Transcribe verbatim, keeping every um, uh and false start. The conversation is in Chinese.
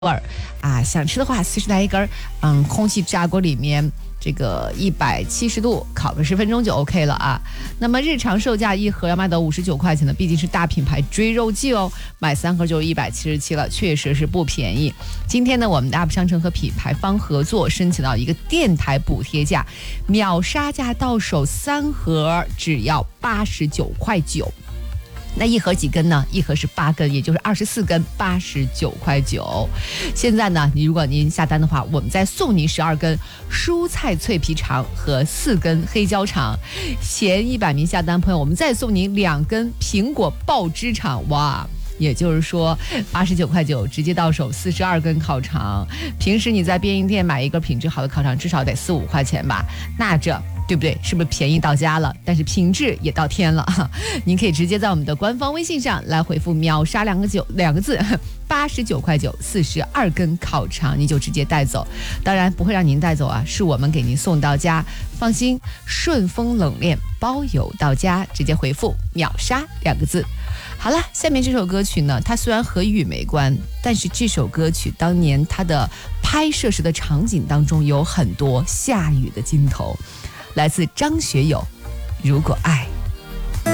味儿啊，想吃的话随时来一根儿，嗯，空气炸锅里面这个一百七十度烤个十分钟就 OK 了啊。那么日常售价一盒要卖到五十九块钱的，毕竟是大品牌追肉季哦，买三盒就一百七十七了，确实是不便宜。今天呢，我们的 U P 商城和品牌方合作，申请到一个电台补贴价，秒杀价到手三盒只要八十九块九。那一盒几根呢？一盒是八根，也就是二十四根，八十九块九。现在呢，你如果您下单的话，我们再送您十二根蔬菜脆皮肠和四根黑椒肠。前一百名下单朋友，我们再送您两根苹果爆汁肠。哇！也就是说，八十九块九直接到手四十二根烤肠。平时你在便利店买一个品质好的烤肠，至少得四五块钱吧？那这对不对？是不是便宜到家了？但是品质也到天了。您可以直接在我们的官方微信上来回复"秒杀"两个九两个字，八十九块九，四十二根烤肠，你就直接带走。当然不会让您带走啊，是我们给您送到家。放心，顺丰冷链包邮到家，直接回复"秒杀"两个字。好了，下面这首歌曲呢，它虽然和雨没关，但是这首歌曲当年它的拍摄时的场景当中有很多下雨的镜头，来自张学友，《如果爱》。